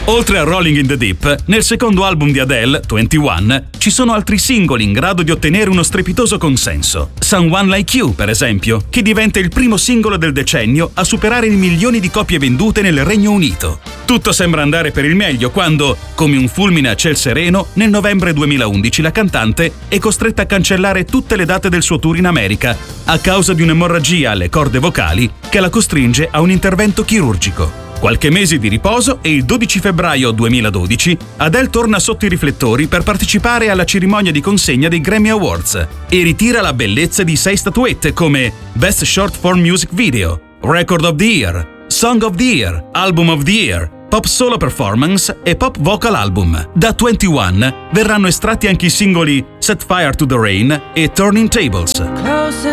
Oltre a Rolling in the Deep, nel secondo album di Adele, 21, ci sono altri singoli in grado di ottenere uno strepitoso consenso. Someone Like You, per esempio, che diventa il primo singolo del decennio a superare i milioni di copie vendute nel Regno Unito. Tutto sembra andare per il meglio quando, come un fulmine a ciel sereno, nel novembre 2011 la cantante è costretta a cancellare tutte le date del suo tour in America a causa di un'emorragia alle corde vocali che la costringe a un intervento chirurgico. Qualche mese di riposo e il 12 febbraio 2012 Adele torna sotto i riflettori per partecipare alla cerimonia di consegna dei Grammy Awards e ritira la bellezza di 6 statuette come Best Short Form Music Video, Record of the Year, Song of the Year, Album of the Year, Pop Solo Performance e Pop Vocal Album. Da 21 verranno estratti anche i singoli Set Fire to the Rain e Turning Tables.